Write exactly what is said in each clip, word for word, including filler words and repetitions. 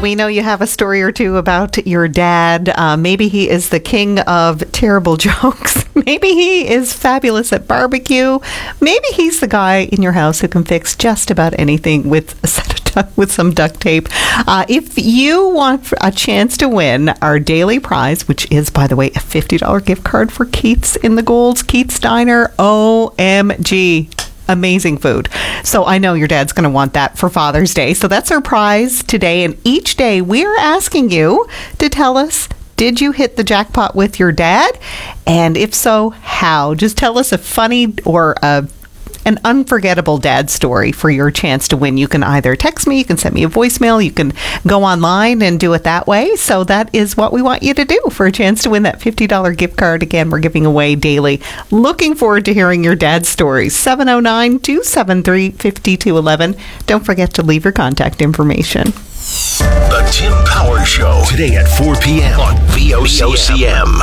we know you have a story or two about your dad. Uh, maybe he is the king of terrible jokes. Maybe he is fabulous at barbecue. Maybe he's the guy in your house who can fix just about anything with a set of duct, with some duct tape. Uh, if you want a chance to win our daily prize, which is, by the way, a fifty dollars gift card for Keith's in the Golds, Keith's Diner, O M G. Amazing food. So I know your dad's going to want that for Father's Day. So that's our prize today. And each day we're asking you to tell us, did you hit the jackpot with your dad? And if so, how? Just tell us a funny or a an unforgettable dad story for your chance to win. You can either text me, you can send me a voicemail, you can go online and do it that way. So that is what we want you to do for a chance to win that fifty dollars gift card. Again, we're giving away daily. Looking forward to hearing your dad's stories. seven oh nine, two seven three, five two one one. Don't forget to leave your contact information. The Tim Power Show, today at four p.m. on V O C M.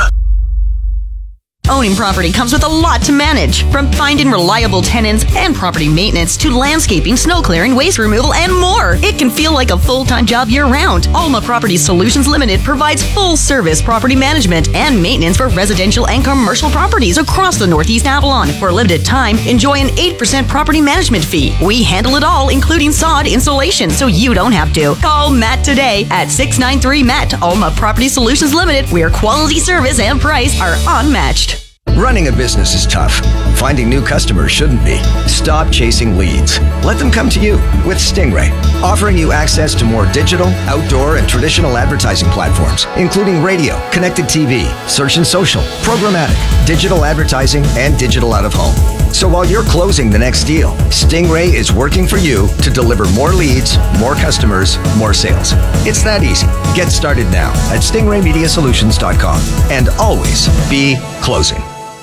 Owning property comes with a lot to manage, from finding reliable tenants and property maintenance to landscaping, snow clearing, waste removal, and more. It can feel like a full-time job year-round. Alma Property Solutions Limited provides full-service property management and maintenance for residential and commercial properties across the Northeast Avalon. For a limited time, enjoy an eight percent property management fee. We handle it all, including sod installation, so you don't have to. Call Matt today at six nine three M A T. Alma Property Solutions Limited, where quality service and price are unmatched. Running a business is tough. Finding new customers shouldn't be. Stop chasing leads. Let them come to you with Stingray, offering you access to more digital, outdoor, and traditional advertising platforms, including radio, connected T V, search and social, programmatic, digital advertising, and digital out-of-home. So while you're closing the next deal, Stingray is working for you to deliver more leads, more customers, more sales. It's that easy. Get started now at stingray media solutions dot com and always be closing.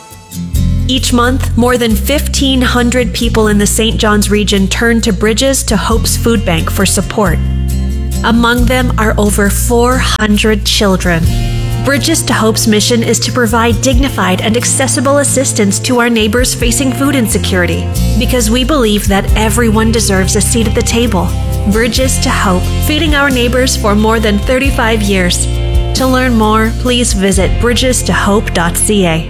Each month, more than fifteen hundred people in the Saint John's region turn to Bridges to Hope's Food Bank for support. Among them are over four hundred children. Bridges to Hope's mission is to provide dignified and accessible assistance to our neighbors facing food insecurity, because we believe that everyone deserves a seat at the table. Bridges to Hope, feeding our neighbors for more than thirty-five years. To learn more, please visit bridges to hope dot c a.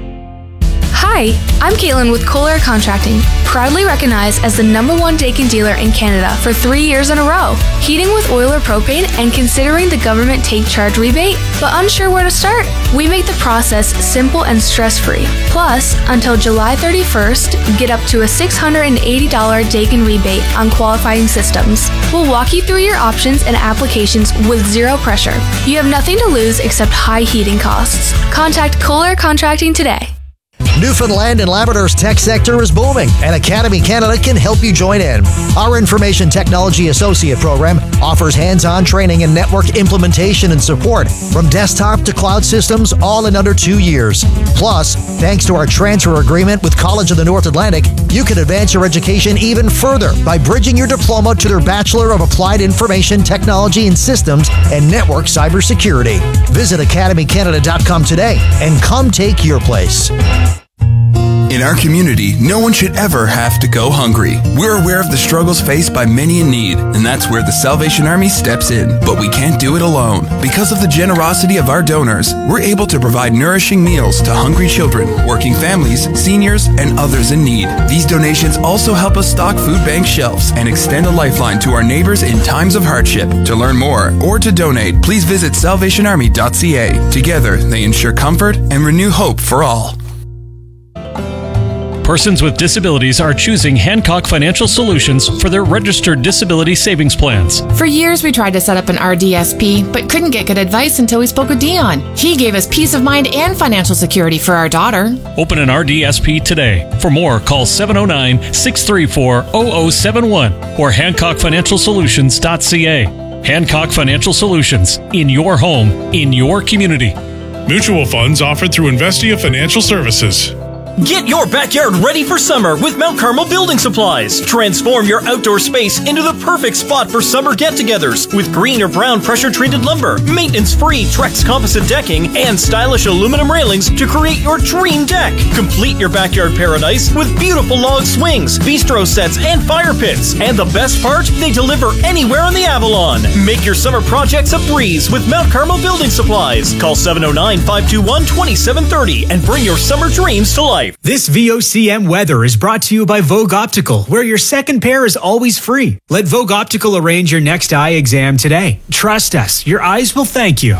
Hi, I'm Caitlin with Kohler Contracting, proudly recognized as the number one Daikin dealer in Canada for three years in a row. Heating with oil or propane and considering the government take charge rebate, but unsure where to start? We make the process simple and stress-free. Plus, until July thirty-first, get up to a six hundred eighty dollars Daikin rebate on qualifying systems. We'll walk you through your options and applications with zero pressure. You have nothing to lose except high heating costs. Contact Kohler Contracting today. Newfoundland and Labrador's tech sector is booming, and Academy Canada can help you join in. Our Information Technology Associate program offers hands-on training in network implementation and support, from desktop to cloud systems, all in under two years. Plus, thanks to our transfer agreement with College of the North Atlantic, you can advance your education even further by bridging your diploma to their Bachelor of Applied Information Technology and Systems and Network Cybersecurity. Visit academy canada dot com today and come take your place. In our community, no one should ever have to go hungry. We're aware of the struggles faced by many in need, and that's where the Salvation Army steps in. But we can't do it alone. Because of the generosity of our donors, we're able to provide nourishing meals to hungry children, working families, seniors, and others in need. These donations also help us stock food bank shelves and extend a lifeline to our neighbors in times of hardship. To learn more or to donate, please visit salvation army dot c a. Together, they ensure comfort and renew hope for all. Persons with disabilities are choosing Hancock Financial Solutions for their registered disability savings plans. For years, we tried to set up an R D S P, but couldn't get good advice until we spoke with Dion. He gave us peace of mind and financial security for our daughter. Open an R D S P today. For more, call seven oh nine, six three four, zero zero seven one or hancock financial solutions dot c a. Hancock Financial Solutions, in your home, in your community. Mutual funds offered through Investia Financial Services. Get your backyard ready for summer with Mount Carmel Building Supplies. Transform your outdoor space into the perfect spot for summer get-togethers with green or brown pressure-treated lumber, maintenance-free Trex composite decking, and stylish aluminum railings to create your dream deck. Complete your backyard paradise with beautiful log swings, bistro sets, and fire pits. And the best part, they deliver anywhere in the Avalon. Make your summer projects a breeze with Mount Carmel Building Supplies. Call seven oh nine, five two one, two seven three oh and bring your summer dreams to life. This V O C M weather is brought to you by Vogue Optical, where your second pair is always free. Let Vogue Optical arrange your next eye exam today. Trust us, your eyes will thank you.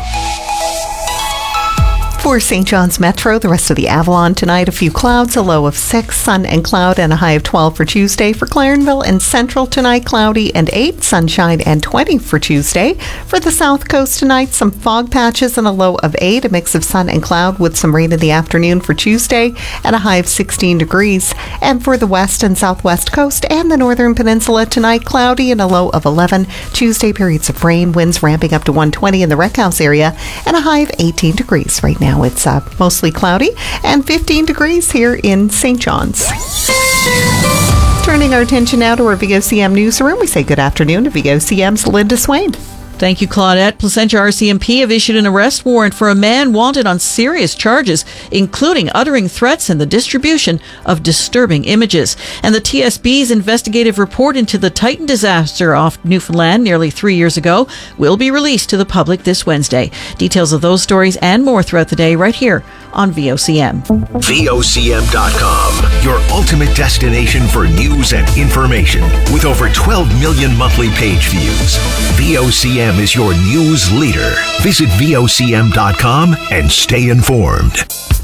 For Saint John's Metro, the rest of the Avalon tonight, a few clouds, a low of six, sun and cloud, and a high of twelve for Tuesday. For Clarenville and Central tonight, cloudy and eight, sunshine and twenty for Tuesday. For the South Coast tonight, some fog patches and a low of eight, a mix of sun and cloud with some rain in the afternoon for Tuesday, and a high of sixteen degrees. And for the West and Southwest Coast and the Northern Peninsula tonight, cloudy and a low of eleven. Tuesday, periods of rain, winds ramping up to one twenty in the Rec House area, and a high of eighteen degrees right now. It's uh, mostly cloudy and fifteen degrees here in Saint John's. Turning our attention now to our V O C M newsroom, we say good afternoon to V O C M's Linda Swain. Thank you, Claudette. Placentia R C M P have issued an arrest warrant for a man wanted on serious charges, including uttering threats and the distribution of disturbing images. And the T S B's investigative report into the Titan disaster off Newfoundland nearly three years ago will be released to the public this Wednesday. Details of those stories and more throughout the day right here on V O C M. V O C M dot com, your ultimate destination for news and information. With over twelve million monthly page views, V O C M is your news leader. Visit V O C M dot com and stay informed.